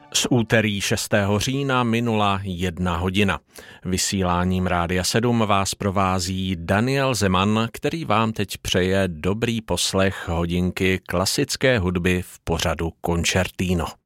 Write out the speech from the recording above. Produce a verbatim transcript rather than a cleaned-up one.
Z úterý šestého října minula jedna hodina. Vysíláním Rádia sedm vás provází Daniel Zeman, který vám teď přeje dobrý poslech hodinky klasické hudby v pořadu Concertino.